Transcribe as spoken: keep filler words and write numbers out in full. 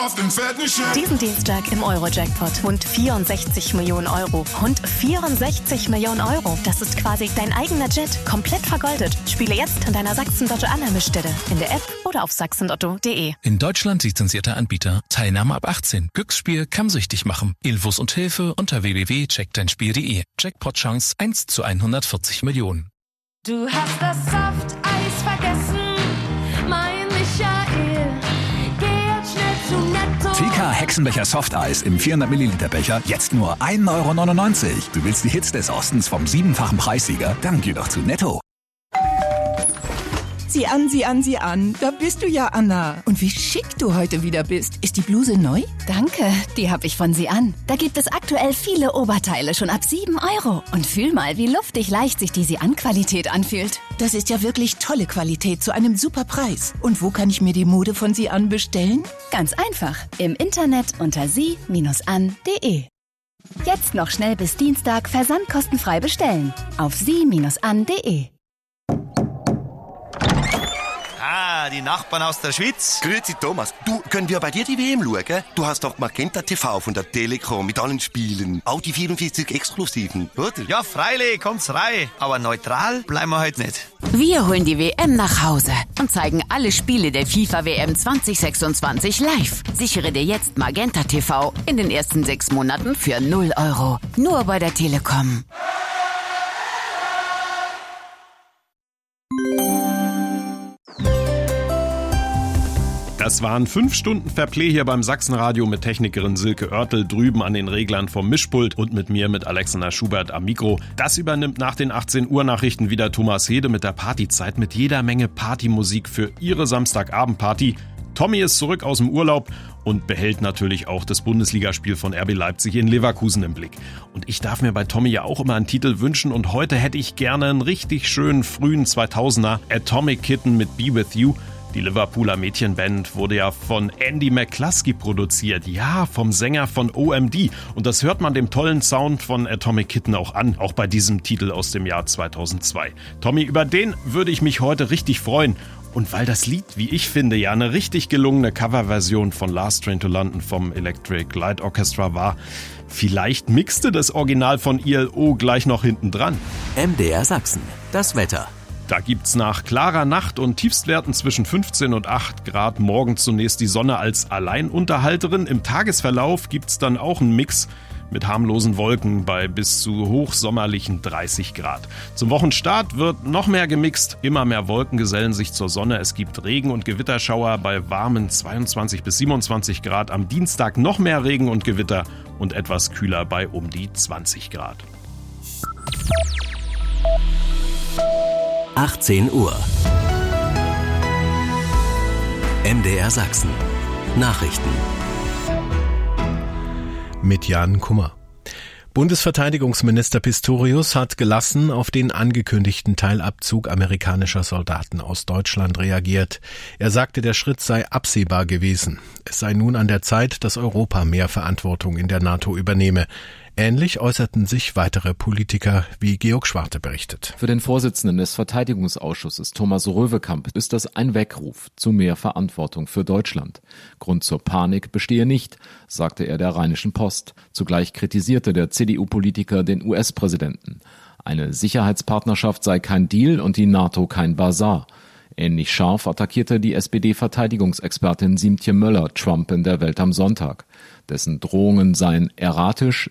Diesen Dienstag im Euro-Jackpot. Rund vierundsechzig Millionen Euro. Rund vierundsechzig Millionen Euro. Das ist quasi dein eigener Jet. Komplett vergoldet. Spiele jetzt an deiner Sachsen-Lotto-Annahmestelle. In der App oder auf sachsenlotto punkt de. In Deutschland lizenzierter Anbieter. Teilnahme ab achtzehn. Glücksspiel kann süchtig machen. Infos und Hilfe unter w w w punkt check dein spiel punkt de. Jackpot-Chance eins zu hundertvierzig Millionen. Du hast das Softeis vergessen, mein Michael. T K Hexenbecher Softeis im vierhundert Milliliter Becher jetzt nur ein Euro neunundneunzig. Du willst die Hits des Ostens vom siebenfachen Preissieger? Dann geh doch zu Netto. Sieh an, sieh an, sieh an. Da bist du ja, Anna. Und wie schick du heute wieder bist. Ist die Bluse neu? Danke, die habe ich von Sie an. Da gibt es aktuell viele Oberteile schon ab sieben Euro. Und fühl mal, wie luftig leicht sich die Sie an Qualität anfühlt. Das ist ja wirklich tolle Qualität zu einem super Preis. Und wo kann ich mir die Mode von Sie an bestellen? Ganz einfach. Im Internet unter sie an punkt de. Jetzt noch schnell bis Dienstag versandkostenfrei bestellen. Auf sie an punkt de. Ah, die Nachbarn aus der Schweiz. Grüezi Thomas. Du, können wir bei dir die W M schauen? Du hast doch Magenta T V von der Telekom mit allen Spielen. Auch die vierundvierzig Exklusiven, oder? Ja, freilich, kommt's rein. Aber neutral bleiben wir heute nicht. Wir holen die W M nach Hause und zeigen alle Spiele der FIFA W M zwanzig sechsundzwanzig live. Sichere dir jetzt Magenta T V in den ersten sechs Monaten für null Euro. Nur bei der Telekom. Das waren fünf Stunden Fairplay hier beim Sachsenradio mit Technikerin Silke Oertel drüben an den Reglern vom Mischpult und mit mir, mit Alexander Schubert am Mikro. Das übernimmt nach den achtzehn Uhr Nachrichten wieder Thomas Hede mit der Partyzeit mit jeder Menge Partymusik für Ihre Samstagabendparty. Tommy ist zurück aus dem Urlaub und behält natürlich auch das Bundesligaspiel von R B Leipzig in Leverkusen im Blick. Und ich darf mir bei Tommy ja auch immer einen Titel wünschen und heute hätte ich gerne einen richtig schönen frühen zweitausender Atomic Kitten mit Be With You. Die Liverpooler Mädchenband wurde ja von Andy McCluskey produziert, ja, vom Sänger von O M D. Und das hört man dem tollen Sound von Atomic Kitten auch an, auch bei diesem Titel aus dem Jahr zweitausendzwei. Tommy, über den würde ich mich heute richtig freuen. Und weil das Lied, wie ich finde, ja eine richtig gelungene Coverversion von Last Train to London vom Electric Light Orchestra war, vielleicht mixte das Original von I L O gleich noch hinten dran. M D R Sachsen, das Wetter. Da gibt's nach klarer Nacht und Tiefstwerten zwischen fünfzehn und acht Grad morgens zunächst die Sonne als Alleinunterhalterin. Im Tagesverlauf gibt's dann auch einen Mix mit harmlosen Wolken bei bis zu hochsommerlichen dreißig Grad. Zum Wochenstart wird noch mehr gemixt. Immer mehr Wolken gesellen sich zur Sonne. Es gibt Regen- und Gewitterschauer bei warmen zweiundzwanzig bis siebenundzwanzig Grad. Am Dienstag noch mehr Regen und Gewitter und etwas kühler bei um die zwanzig Grad. achtzehn Uhr. M D R Sachsen. Nachrichten. Mit Jan Kummer. Bundesverteidigungsminister Pistorius hat gelassen auf den angekündigten Teilabzug amerikanischer Soldaten aus Deutschland reagiert. Er sagte, der Schritt sei absehbar gewesen. Es sei nun an der Zeit, dass Europa mehr Verantwortung in der NATO übernehme. Ähnlich äußerten sich weitere Politiker, wie Georg Schwarte berichtet. Für den Vorsitzenden des Verteidigungsausschusses Thomas Röwekamp ist das ein Weckruf zu mehr Verantwortung für Deutschland. Grund zur Panik bestehe nicht, sagte er der Rheinischen Post. Zugleich kritisierte der C D U-Politiker den U S-Präsidenten. Eine Sicherheitspartnerschaft sei kein Deal und die NATO kein Basar. Ähnlich scharf attackierte die S P D-Verteidigungsexpertin Siemtje Möller Trump in der Welt am Sonntag. Dessen Drohungen seien erratisch,